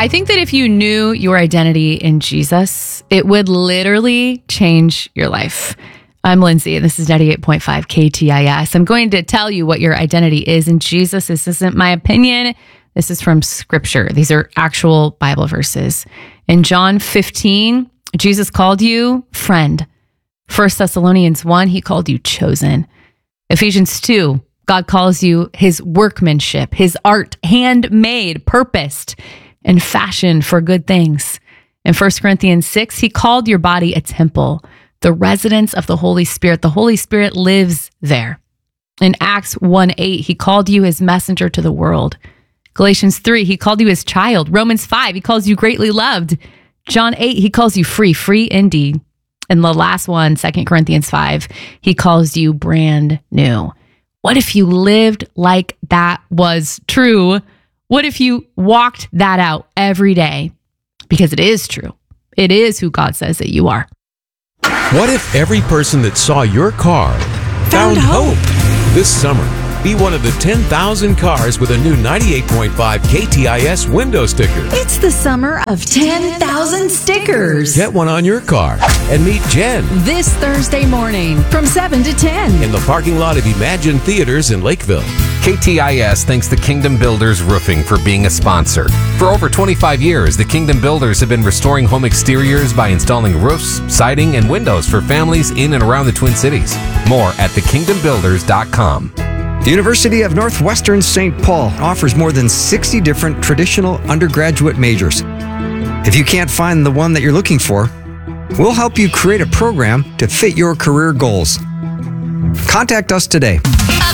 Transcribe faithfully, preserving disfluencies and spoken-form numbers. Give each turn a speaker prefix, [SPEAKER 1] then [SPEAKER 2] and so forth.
[SPEAKER 1] I think that if you knew your identity in Jesus, it would literally change your life. I'm Lindsay, and this is ninety-eight point five K T I S. I'm going to tell you what your identity is in Jesus. This isn't my opinion. This is from Scripture. These are actual Bible verses. In John fifteen, Jesus called you friend. First Thessalonians one, he called you chosen. Ephesians two, God calls you his workmanship, his art, handmade, purposed, and fashioned for good things. In First Corinthians six, he called your body a temple, the residence of the Holy Spirit. The Holy Spirit lives there. In Acts one eight, he called you his messenger to the world. Galatians three, he called you his child. Romans five, he calls you greatly loved. John eight, he calls you free, free indeed. And the last one, Second Corinthians five, he calls you brand new. What if you lived like that was true? What if you walked that out every day? Because it is true. It is who God says that you are.
[SPEAKER 2] What if every person that saw your car found, found hope? hope? This summer, be one of the ten thousand cars with a new ninety-eight point five K T I S window sticker.
[SPEAKER 3] It's the summer of ten thousand stickers.
[SPEAKER 2] Get one on your car and meet Jen
[SPEAKER 3] this Thursday morning from seven to ten
[SPEAKER 2] in the parking lot of Imagine Theaters in Lakeville.
[SPEAKER 4] K T I S thanks the Kingdom Builders Roofing for being a sponsor. For over twenty-five years, the Kingdom Builders have been restoring home exteriors by installing roofs, siding, and windows for families in and around the Twin Cities. More at the kingdom builders dot com.
[SPEAKER 5] The University of Northwestern Saint Paul offers more than sixty different traditional undergraduate majors. If you can't find the one that you're looking for, we'll help you create a program to fit your career goals. Contact us today.